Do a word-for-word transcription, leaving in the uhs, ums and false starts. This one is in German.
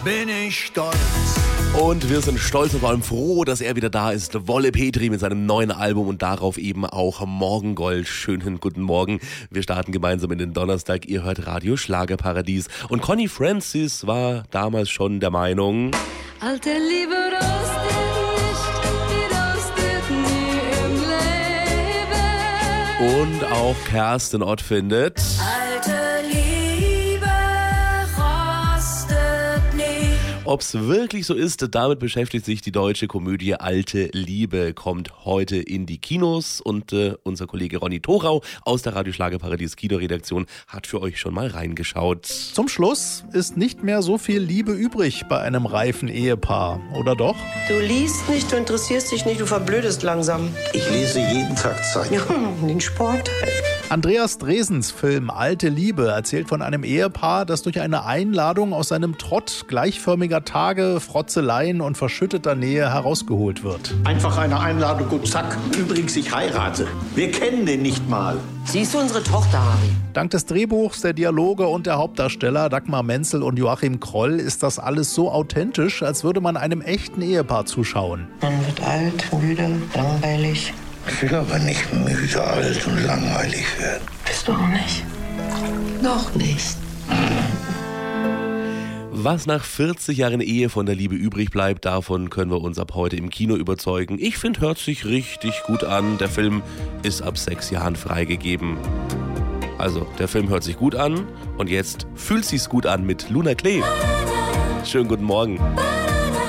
bin ich stolz. Und wir sind stolz und vor allem froh, dass er wieder da ist. Wolle Petri mit seinem neuen Album und darauf eben auch Morgengold. Schönen guten Morgen. Wir starten gemeinsam in den Donnerstag. Ihr hört Radio Schlagerparadies. Und Connie Francis war damals schon der Meinung: Alte Liebe rostet nicht, die rostet nie im Leben. Und auch Kerstin Ott findet: Alte Liebe rostet nie. Ob's wirklich so ist, damit beschäftigt sich die deutsche Komödie Alte Liebe, kommt heute in die Kinos und äh, unser Kollege Ronny Thorau aus der Radio Schlagerparadies Kinoredaktion hat für euch schon mal reingeschaut. Zum Schluss ist nicht mehr so viel Liebe übrig bei einem reifen Ehepaar, oder doch? Du liest nicht, du interessierst dich nicht, du verblödest langsam. Ich lese jeden Tag Zeitung. Ja, den Sport. Andreas Dresens Film Alte Liebe erzählt von einem Ehepaar, das durch eine Einladung aus seinem Trott gleichförmiger Tage, Frotzeleien und verschütteter Nähe herausgeholt wird. Einfach eine Einladung und zack. Übrigens, ich heirate. Wir kennen den nicht mal. Siehst du unsere Tochter, Harry? Dank des Drehbuchs, der Dialoge und der Hauptdarsteller Dagmar Menzel und Joachim Kroll ist das alles so authentisch, als würde man einem echten Ehepaar zuschauen. Man wird alt, müde, langweilig. Ich will aber nicht müde, alt und langweilig werden. Bist du auch nicht? Noch nicht. Was nach vierzig Jahren Ehe von der Liebe übrig bleibt, davon können wir uns ab heute im Kino überzeugen. Ich finde, hört sich richtig gut an. Der Film ist ab sechs Jahren freigegeben. Also, der Film hört sich gut an und jetzt fühlt sich's gut an mit Luna Klee. Schönen guten Morgen.